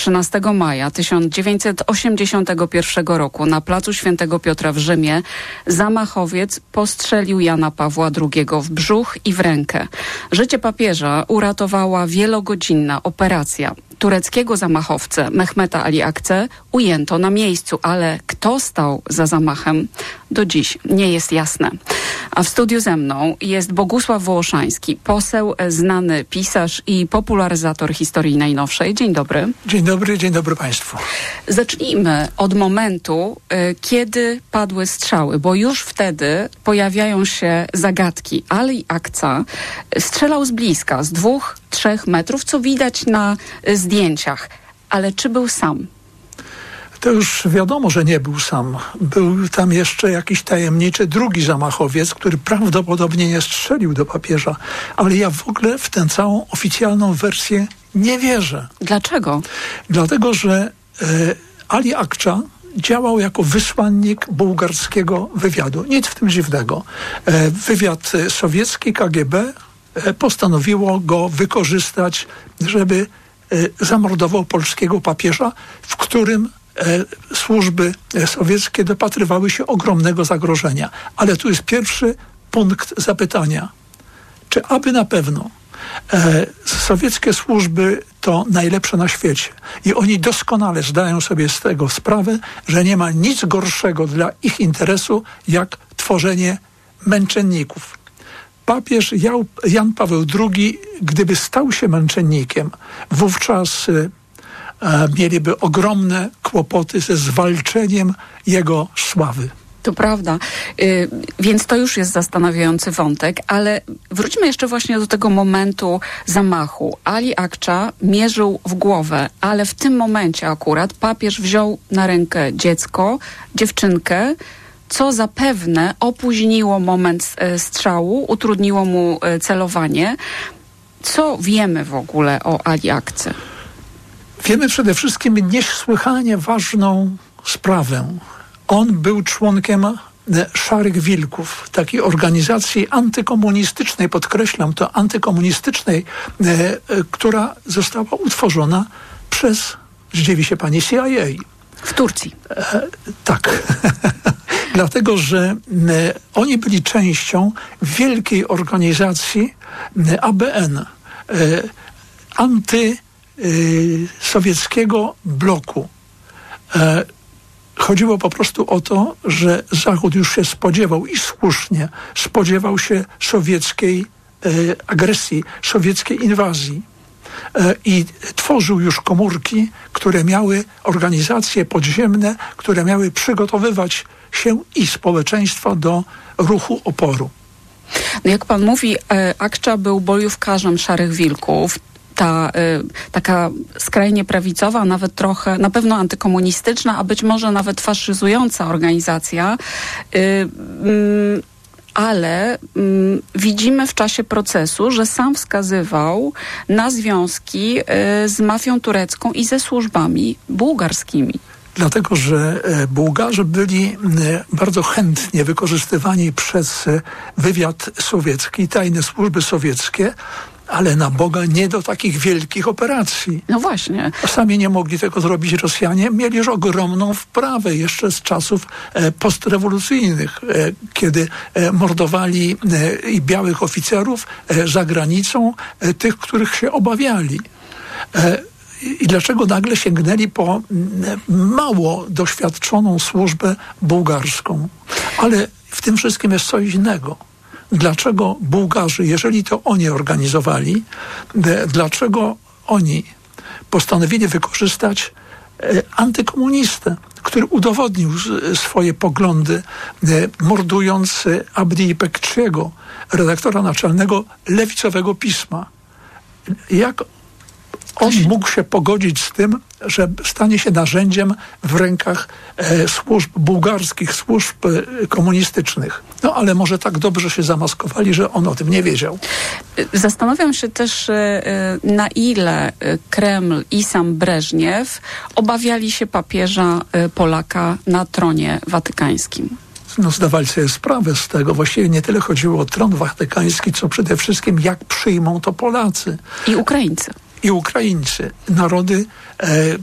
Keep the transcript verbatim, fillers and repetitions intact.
trzynastego maja tysiąc dziewięćset osiemdziesiątego pierwszego roku na placu Świętego Piotra w Rzymie zamachowiec postrzelił Jana Pawła drugiego w brzuch i w rękę. Życie papieża uratowała wielogodzinna operacja. Tureckiego zamachowcę Mehmeta Ali Akçe ujęto na miejscu, ale kto stał za zamachem, do dziś nie jest jasne. A w studiu ze mną jest Bogusław Wołoszański, poseł, znany pisarz i popularyzator historii najnowszej. Dzień dobry. Dzień dobry, dzień dobry Państwu. Zacznijmy od momentu, y, kiedy padły strzały, bo już wtedy pojawiają się zagadki. Ali Akçe strzelał z bliska, z dwóch, trzech metrów, co widać na y, zdjęciach. Ale czy był sam? To już wiadomo, że nie był sam. Był tam jeszcze jakiś tajemniczy drugi zamachowiec, który prawdopodobnie nie strzelił do papieża. Ale ja w ogóle w tę całą oficjalną wersję nie wierzę. Dlaczego? Dlatego, że e, Ali Akçe działał jako wysłannik bułgarskiego wywiadu. Nic w tym dziwnego. E, wywiad sowiecki, K G B, e, postanowiło go wykorzystać, żeby e, zamordował polskiego papieża, w którym E, służby sowieckie dopatrywały się ogromnego zagrożenia. Ale tu jest pierwszy punkt zapytania. Czy aby na pewno e, sowieckie służby to najlepsze na świecie i oni doskonale zdają sobie z tego sprawę, że nie ma nic gorszego dla ich interesu, jak tworzenie męczenników. Papież Jan Paweł drugi, gdyby stał się męczennikiem, wówczas mieliby ogromne kłopoty ze zwalczeniem jego sławy. To prawda. Yy, więc to już jest zastanawiający wątek, ale wróćmy jeszcze właśnie do tego momentu zamachu. Ali Akçe mierzył w głowę, ale w tym momencie akurat papież wziął na rękę dziecko, dziewczynkę, co zapewne opóźniło moment y, strzału, utrudniło mu y, celowanie. Co wiemy w ogóle o Ali Akçe? Wiemy przede wszystkim niesłychanie ważną sprawę. On był członkiem Szarych Wilków, takiej organizacji antykomunistycznej, podkreślam to, antykomunistycznej, e, e, która została utworzona przez, zdziwi się pani, C I A. W Turcji. E, tak. Dlatego, że e, oni byli częścią wielkiej organizacji e, A B N, e, anty sowieckiego bloku. E, chodziło po prostu o to, że Zachód już się spodziewał i słusznie spodziewał się sowieckiej e, agresji, sowieckiej inwazji. E, I tworzył już komórki, które miały organizacje podziemne, które miały przygotowywać się i społeczeństwo do ruchu oporu. No jak pan mówi, e, Akçe był bojówkarzem Szarych Wilków. Ta y, taka skrajnie prawicowa, nawet trochę, na pewno antykomunistyczna, a być może nawet faszyzująca organizacja, y, y, ale y, widzimy w czasie procesu, że sam wskazywał na związki y, z mafią turecką i ze służbami bułgarskimi. Dlatego, że Bułgarzy byli bardzo chętnie wykorzystywani przez wywiad sowiecki, tajne służby sowieckie, ale na Boga nie do takich wielkich operacji. No właśnie. Sami nie mogli tego zrobić Rosjanie. Mieli już ogromną wprawę jeszcze z czasów e, postrewolucyjnych, e, kiedy e, mordowali e, i białych oficerów e, za granicą, e, tych, których się obawiali. E, I dlaczego nagle sięgnęli po mało doświadczoną służbę bułgarską? Ale w tym wszystkim jest coś innego. Dlaczego Bułgarzy, jeżeli to oni organizowali, dlaczego oni postanowili wykorzystać antykomunistę, który udowodnił swoje poglądy, mordując Abdi Bekçiego, redaktora naczelnego lewicowego pisma. Jak on mógł się pogodzić z tym, że stanie się narzędziem w rękach e, służb bułgarskich, służb e, komunistycznych. No ale może tak dobrze się zamaskowali, że on o tym nie wiedział. Zastanawiam się też, e, na ile Kreml i sam Breżniew obawiali się papieża e, Polaka na tronie watykańskim. No, zdawali sobie sprawę z tego. Właściwie nie tyle chodziło o tron watykański, co przede wszystkim jak przyjmą to Polacy. I Ukraińcy. I Ukraińcy. Narody e,